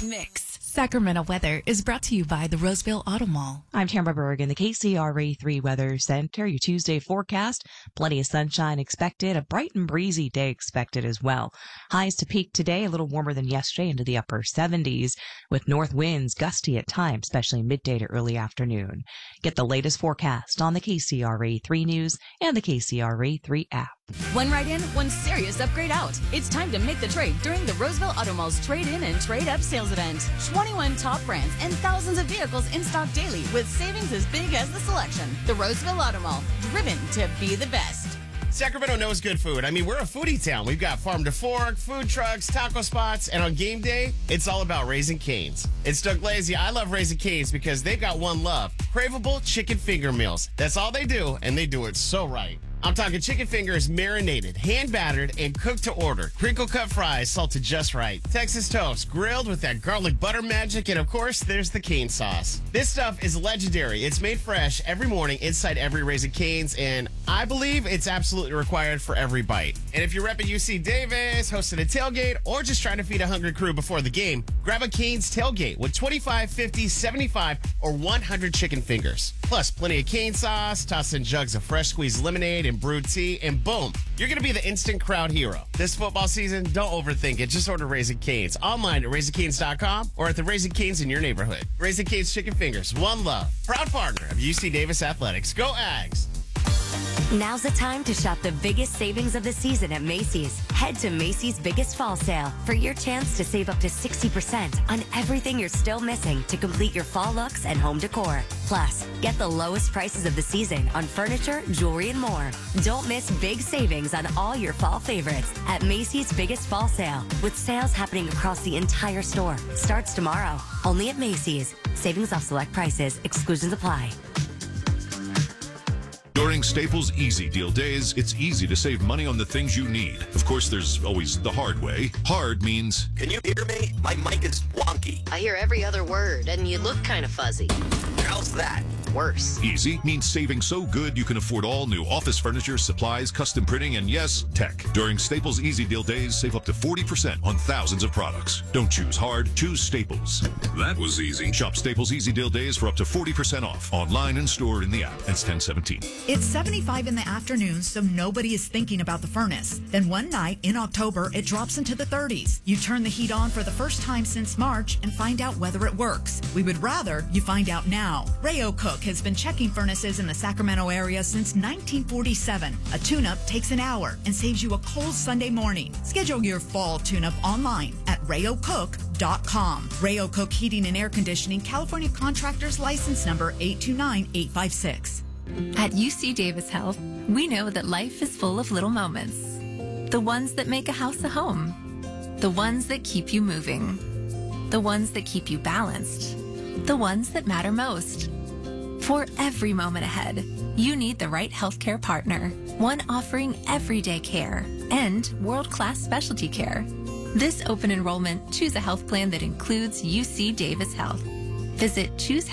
Mix. Sacramento weather is brought to you by the Roseville Auto Mall. I'm Tamara Berg in the KCRA 3 Weather Center. Your Tuesday forecast, plenty of sunshine expected, a bright and breezy day expected as well. Highs to peak today, a little warmer than yesterday into the upper 70s with north winds gusty at times, especially midday to early afternoon. Get the latest forecast on the KCRA 3 News and the KCRA 3 app. One ride in, one serious upgrade out. It's time to make the trade during the Roseville Auto Mall's Trade-In and Trade-Up sales event. 21 top brands and thousands of vehicles in stock daily with savings as big as the selection. The Roseville Auto Mall, driven to be the best. Sacramento knows good food. I mean, we're a foodie town. We've got farm to fork, food trucks, taco spots, and on game day, it's all about Raising Cane's. It's Doug Lazy. I love Raising Cane's because they've got one love, craveable chicken finger meals. That's all they do, and they do it so right. I'm talking chicken fingers marinated, hand battered, and cooked to order. Crinkle cut fries, salted just right. Texas toast, grilled with that garlic butter magic, and of course, there's the cane sauce. This stuff is legendary. It's made fresh every morning inside every Raising Cane's, and I believe it's absolutely required for every bite. And if you're repping UC Davis, hosting a tailgate, or just trying to feed a hungry crew before the game, grab a Cane's tailgate with 25, 50, 75, or 100 chicken fingers. Plus, plenty of cane sauce, toss in jugs of fresh squeezed lemonade and brewed tea, and boom, you're going to be the instant crowd hero. This football season, don't overthink it. Just order Raising Cane's online at RaisingCane's.com or at the Raising Cane's in your neighborhood. Raising Cane's Chicken Fingers, one love. Proud partner of UC Davis Athletics. Go Ags! Now's the time to shop the biggest savings of the season at Macy's. Head to Macy's Biggest Fall Sale for your chance to save up to 60% on everything you're still missing to complete your fall looks and home decor. Plus, get the lowest prices of the season on furniture, jewelry, and more. Don't miss big savings on all your fall favorites at Macy's Biggest Fall Sale, with sales happening across the entire store. Starts tomorrow, only at Macy's. Savings off select prices. Exclusions apply. During Staples Easy Deal Days, it's easy to save money on the things you need. Of course, there's always the hard way. Hard means... Can you hear me? My mic is wonky. I hear every other word, and you look kind of fuzzy. How's that? Worse. Easy means saving so good you can afford all new office furniture, supplies, custom printing, and yes, tech. During Staples Easy Deal Days, save up to 40% on thousands of products. Don't choose hard, choose Staples. That was easy. Shop Staples Easy Deal Days for up to 40% off. Online and stored in the app. That's 1017. It's 75 in the afternoon, so nobody is thinking about the furnace. Then one night in October, it drops into the 30s. You turn the heat on for the first time since March and find out whether it works. We would rather you find out now. Rayo Cook has been checking furnaces in the Sacramento area since 1947. A tune-up takes an hour and saves you a cold Sunday morning. Schedule your fall tune-up online at rayocook.com. Rayo Cook Heating and Air Conditioning, California Contractors License Number 829856. At UC Davis Health, we know that life is full of little moments. The ones that make a house a home. The ones that keep you moving. The ones that keep you balanced. The ones that matter most. For every moment ahead, you need the right healthcare partner, one offering everyday care and world-class specialty care. This open enrollment, choose a health plan that includes UC Davis Health. Visit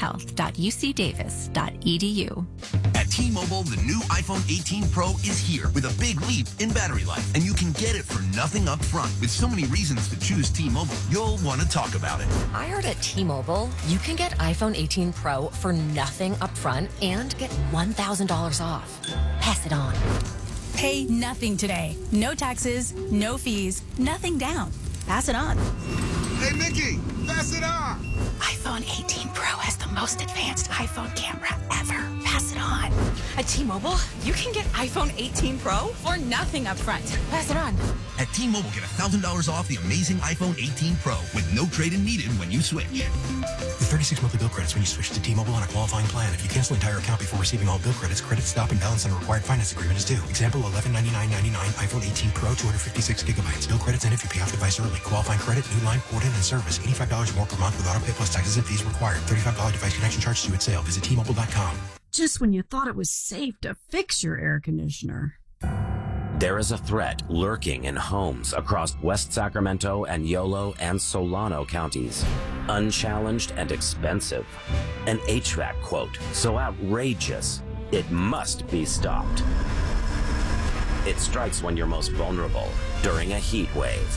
choosehealth.ucdavis.edu. At T-Mobile, the new iPhone 18 Pro is here with a big leap in battery life, and you can get it for nothing up front. With so many reasons to choose T-Mobile, you'll want to talk about it. I heard at T-Mobile, you can get iPhone 18 Pro for nothing up front and get $1,000 off. Pass it on. Pay nothing today. No taxes, no fees, nothing down. Pass it on. Hey, Mickey, pass it on. iPhone 18 Pro has the most advanced iPhone camera ever. Pass it on. At T-Mobile, you can get iPhone 18 Pro for nothing up front. Pass it on. At T-Mobile, get $1,000 off the amazing iPhone 18 Pro with no trade-in needed when you switch. With 36 monthly bill credits when you switch to T-Mobile on a qualifying plan. If you cancel entire account before receiving all bill credits, credit stop and balance on a required finance agreement is due. Example, $1199.99 iPhone 18 Pro, 256 gigabytes. Bill credits end if you pay off device early. Qualifying credit, new line, port in, and service. $85 or more per month with auto pay plus taxes and fees required. $35 device connection charge due at sale. Visit T-Mobile.com. Just when you thought it was safe to fix your air conditioner. There is a threat lurking in homes across West Sacramento and Yolo and Solano counties. Unchallenged and expensive. An HVAC quote so outrageous, it must be stopped. It strikes when you're most vulnerable, during a heat wave.